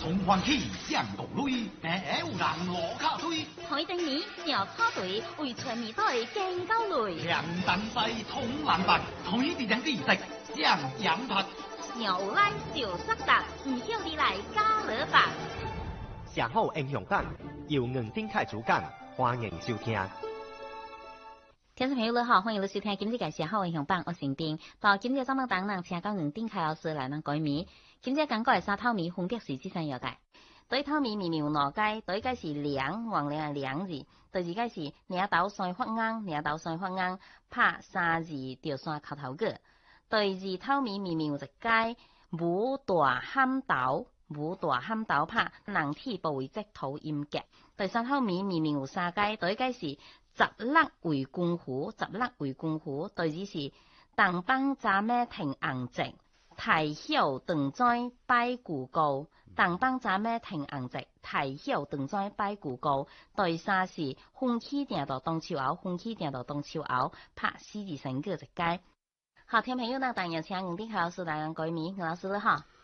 同欢喜相道类，有人落卡水。 海定年小草队为全面队敬高雷。 强等西通蓝白，推啲人啲食相养拍。 牛奶小塞达，唔曉你來加勒白。 上好英雄榜由吳丁凱主講，歡迎收聽。 聽眾朋友你好，歡迎你收聽今日嘅上好英雄榜，我是丁。到今日節目當中，請到吳丁凱老師來咱改名。今日講過係沙透米風格是之上有嘅。對透米明明有兩解，對一解是涼，黃涼嘅涼字；對二解是領導山發硬，領導山發硬，拍三字條山口頭個。對二透米明明有一解，武大喊斗，武大喊斗拍人體部位即頭音節。對三透米明明有三解，對一解是十六為功夫，十六為功夫；對二是東邦站咩停硬直。大曉長災拜故高，東邦站咩停硬直，大曉長災拜故高。第三是風起定到東秋後，風起定到東秋後，拍四字成個一解。好，聽朋友呢，當然請吳丁凱老師來改名，吳老師你好。